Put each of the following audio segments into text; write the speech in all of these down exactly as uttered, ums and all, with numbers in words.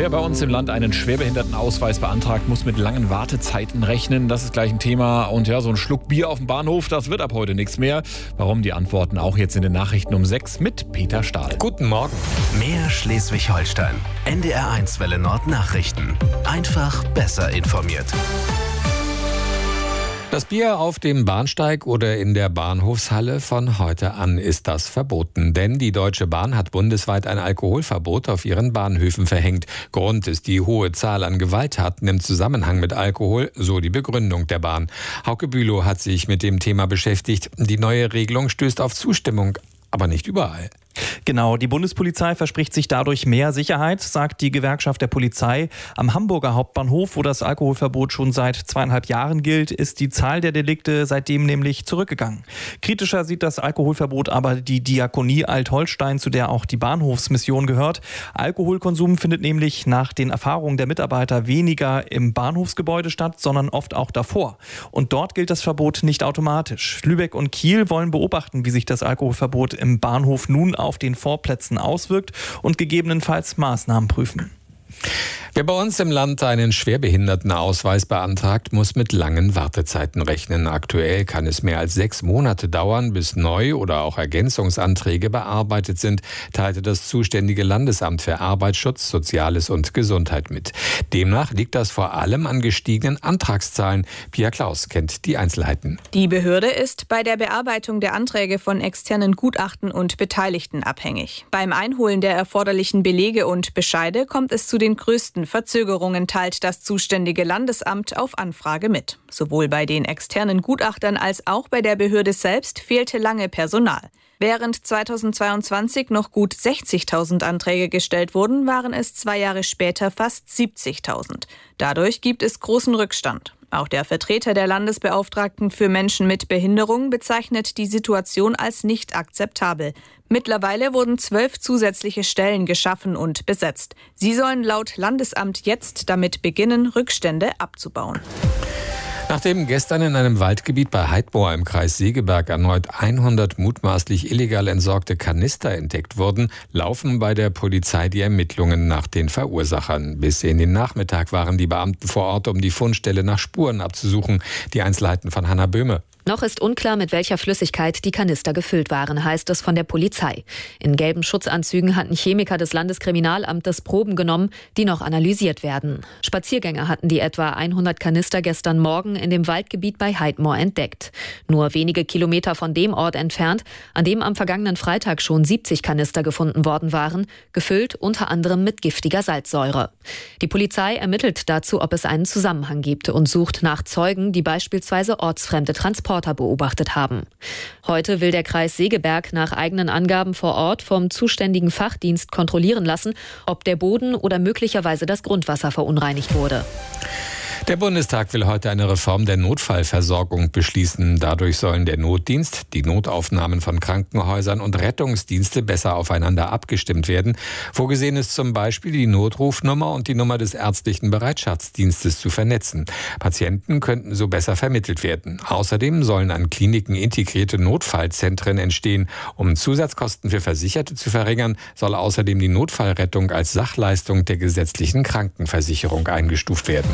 Wer bei uns im Land einen Schwerbehindertenausweis beantragt, muss mit langen Wartezeiten rechnen. Das ist gleich ein Thema. Und ja, so ein Schluck Bier auf dem Bahnhof, das wird ab heute nichts mehr. Warum? Die Antworten auch jetzt in den Nachrichten um sechs mit Peter Stahl. Guten Morgen. Mehr Schleswig-Holstein. N D R eins Welle Nord Nachrichten. Einfach besser informiert. Das Bier auf dem Bahnsteig oder in der Bahnhofshalle, von heute an ist das verboten. Denn die Deutsche Bahn hat bundesweit ein Alkoholverbot auf ihren Bahnhöfen verhängt. Grund ist die hohe Zahl an Gewalttaten im Zusammenhang mit Alkohol, so die Begründung der Bahn. Hauke Bülow hat sich mit dem Thema beschäftigt. Die neue Regelung stößt auf Zustimmung, aber nicht überall. Genau, die Bundespolizei verspricht sich dadurch mehr Sicherheit, sagt die Gewerkschaft der Polizei. Am Hamburger Hauptbahnhof, wo das Alkoholverbot schon seit zweieinhalb Jahren gilt, ist die Zahl der Delikte seitdem nämlich zurückgegangen. Kritischer sieht das Alkoholverbot aber die Diakonie Alt-Holstein, zu der auch die Bahnhofsmission gehört. Alkoholkonsum findet nämlich nach den Erfahrungen der Mitarbeiter weniger im Bahnhofsgebäude statt, sondern oft auch davor. Und dort gilt das Verbot nicht automatisch. Lübeck und Kiel wollen beobachten, wie sich das Alkoholverbot im Bahnhof nun auf den Vorplätzen auswirkt und gegebenenfalls Maßnahmen prüfen. Wer bei uns im Land einen Schwerbehindertenausweis beantragt, muss mit langen Wartezeiten rechnen. Aktuell kann es mehr als sechs Monate dauern, bis Neu- oder auch Ergänzungsanträge bearbeitet sind, teilte das zuständige Landesamt für Arbeitsschutz, Soziales und Gesundheit mit. Demnach liegt das vor allem an gestiegenen Antragszahlen. Pia Klaus kennt die Einzelheiten. Die Behörde ist bei der Bearbeitung der Anträge von externen Gutachten und Beteiligten abhängig. Beim Einholen der erforderlichen Belege und Bescheide kommt es zu den größten Verzögerungen, teilt das zuständige Landesamt auf Anfrage mit. Sowohl bei den externen Gutachtern als auch bei der Behörde selbst fehlte lange Personal. Während zweitausendzweiundzwanzig noch gut sechzigtausend Anträge gestellt wurden, waren es zwei Jahre später fast siebzigtausend. Dadurch gibt es großen Rückstand. Auch der Vertreter der Landesbeauftragten für Menschen mit Behinderung bezeichnet die Situation als nicht akzeptabel. Mittlerweile wurden zwölf zusätzliche Stellen geschaffen und besetzt. Sie sollen laut Landesamt jetzt damit beginnen, Rückstände abzubauen. Nachdem gestern in einem Waldgebiet bei Heidmoor im Kreis Segeberg erneut hundert mutmaßlich illegal entsorgte Kanister entdeckt wurden, laufen bei der Polizei die Ermittlungen nach den Verursachern. Bis in den Nachmittag waren die Beamten vor Ort, um die Fundstelle nach Spuren abzusuchen. Die Einzelheiten von Hanna Böhme. Noch ist unklar, mit welcher Flüssigkeit die Kanister gefüllt waren, heißt es von der Polizei. In gelben Schutzanzügen hatten Chemiker des Landeskriminalamtes Proben genommen, die noch analysiert werden. Spaziergänger hatten die etwa hundert Kanister gestern Morgen in dem Waldgebiet bei Heidmoor entdeckt. Nur wenige Kilometer von dem Ort entfernt, an dem am vergangenen Freitag schon siebzig Kanister gefunden worden waren, gefüllt unter anderem mit giftiger Salzsäure. Die Polizei ermittelt dazu, ob es einen Zusammenhang gibt und sucht nach Zeugen, die beispielsweise ortsfremde Transporte beobachtet haben. Heute will der Kreis Segeberg nach eigenen Angaben vor Ort vom zuständigen Fachdienst kontrollieren lassen, ob der Boden oder möglicherweise das Grundwasser verunreinigt wurde. Der Bundestag will heute eine Reform der Notfallversorgung beschließen. Dadurch sollen der Notdienst, die Notaufnahmen von Krankenhäusern und Rettungsdienste besser aufeinander abgestimmt werden. Vorgesehen ist zum Beispiel, die Notrufnummer und die Nummer des ärztlichen Bereitschaftsdienstes zu vernetzen. Patienten könnten so besser vermittelt werden. Außerdem sollen an Kliniken integrierte Notfallzentren entstehen. Um Zusatzkosten für Versicherte zu verringern, soll außerdem die Notfallrettung als Sachleistung der gesetzlichen Krankenversicherung eingestuft werden.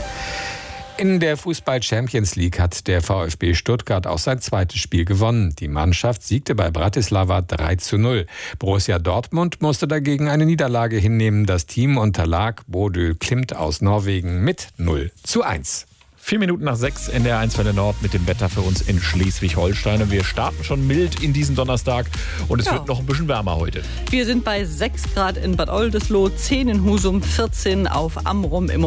In der Fußball-Champions League hat der VfB Stuttgart auch sein zweites Spiel gewonnen. Die Mannschaft siegte bei Bratislava drei zu null. Borussia Dortmund musste dagegen eine Niederlage hinnehmen. Das Team unterlag Bodø Glimt aus Norwegen mit null zu eins. Vier Minuten nach sechs in der eins Welle Nord mit dem Wetter für uns in Schleswig-Holstein. Und wir starten schon mild in diesen Donnerstag und es ja. wird noch ein bisschen wärmer heute. Wir sind bei sechs Grad in Bad Oldesloe, zehn in Husum, vierzehn auf Amrum im